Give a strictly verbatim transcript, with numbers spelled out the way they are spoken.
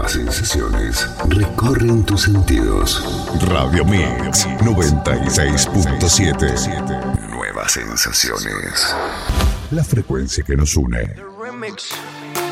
Nuevas sensaciones recorren tus sentidos. Radio Mix noventa y seis punto siete. Nuevas sensaciones. La frecuencia que nos une.